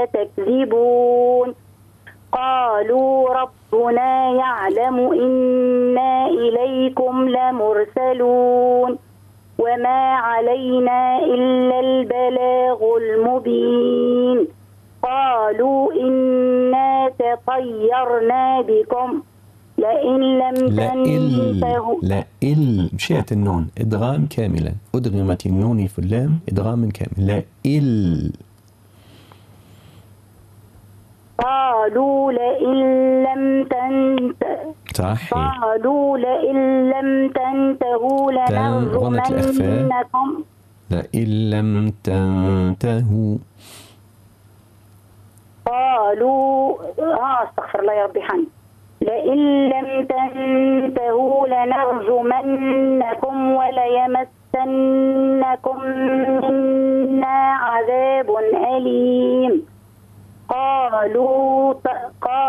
تكذبون قالوا ربنا يعلم إنا إليكم لمرسلون وما علينا إلا البلاغ المبين قالوا إنا تطيرنا بكم لئن لم تنتهوا مشيت النون إدغام كاملا، أدغمت النون في اللام إدغاما كاملا. قالوا لئن لم تنتهوا لنرجمنكم لئن لم تنتهوا. قالوا استغفر الله يا ربي حمد. لئن لم تنتهوا لنرجمنكم وليمسنكم منا عذاب أليم. قالوا